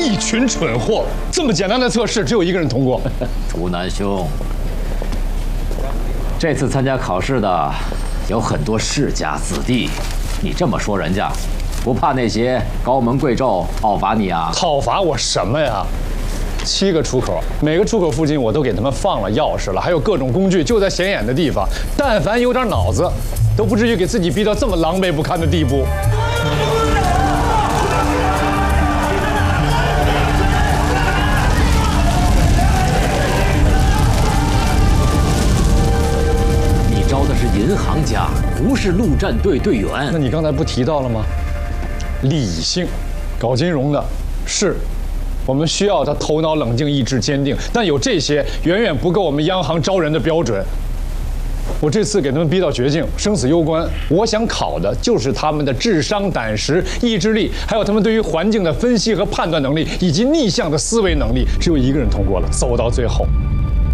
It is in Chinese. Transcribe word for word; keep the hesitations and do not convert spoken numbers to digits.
一群蠢货！这么简单的测试，只有一个人通过。 图南兄，这次参加考试的有很多世家子弟，你这么说人家，不怕那些高门贵胄讨伐你啊？ 讨伐我什么呀？七个出口，每个出口附近我都给他们放了钥匙了，还有各种工具，就在显眼的地方。但凡有点脑子，都不至于给自己逼到这么狼狈不堪的地步。 你招的是银行家，不是陆战队队员。 那你刚才不提到了吗？理性，搞金融的是。我们需要他头脑冷静、意志坚定，但有这些远远不够我们央行招人的标准。我这次给他们逼到绝境，生死攸关。我想考的就是他们的智商、胆识、意志力，还有他们对于环境的分析和判断能力，以及逆向的思维能力。只有一个人通过了，走到最后。